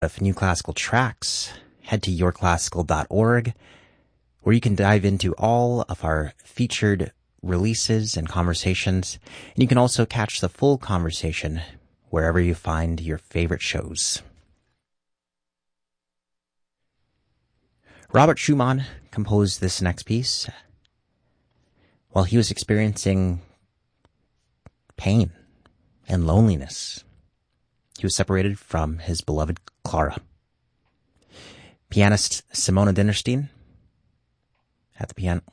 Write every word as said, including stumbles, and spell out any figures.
of new classical tracks, head to your classical dot org, where you can dive into all of our featured releases and conversations, and you can also catch the full conversation wherever you find your favorite shows. Robert Schumann composed this next piece while he was experiencing pain and loneliness. He was separated from his beloved Clara. Pianist Simona Dinnerstein at the piano.